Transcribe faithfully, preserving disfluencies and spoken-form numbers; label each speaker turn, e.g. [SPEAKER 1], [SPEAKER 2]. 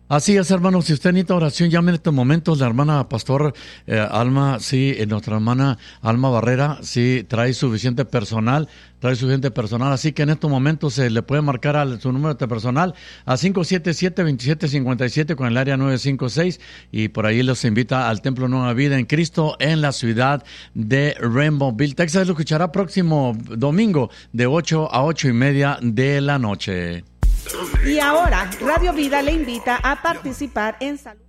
[SPEAKER 1] Así es, hermano, si usted necesita oración, llame en estos momentos. La hermana Pastor eh, Alma, sí, eh, nuestra hermana Alma Barrera, sí, trae suficiente personal, trae suficiente personal, así que en estos momentos se le puede marcar a su número de personal a cinco siete siete, dos siete cinco siete con el área nueve cinco seis, y por ahí los invita al Templo Nueva Vida en Cristo en la ciudad de Rainbowville, Texas. Lo escuchará próximo domingo de ocho a ocho y media de la noche.
[SPEAKER 2] Y ahora, Radio Vida le invita a participar en Salud.